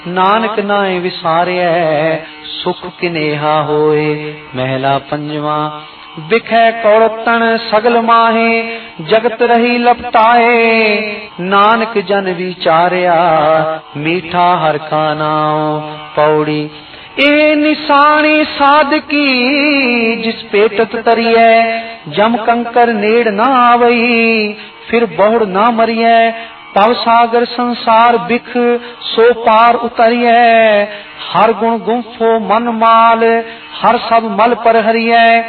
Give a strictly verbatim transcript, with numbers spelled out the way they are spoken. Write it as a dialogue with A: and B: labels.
A: नानक नाए विसारिया सुख किनेहा होए। महला पंजवा। बिखै कौड़तन सगल माहे जगत रही लपटाए। नानक जन विचारिया मीठा हर का नाम। पौड़ी। ए निशानी साधकी जिस पेटत तरिए जम कंकर नेड़ ना आवई फिर बहुड़ ना मरिए। पव सागर संसार बिख सो पार उतरिए। हर गुण गुंफो मन माल हर सब मल पर हरिए।